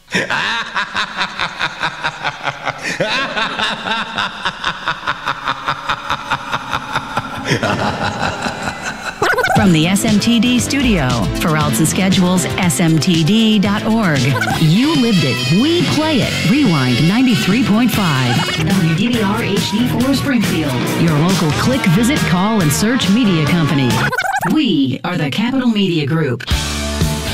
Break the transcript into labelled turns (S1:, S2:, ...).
S1: From the SMTD studio, for routes and schedules, smtd.org. You lived it. We play it. Rewind 93.5. WDBR HD4 Springfield. Your local click, visit, call, and search media company. We are the Capital Media Group.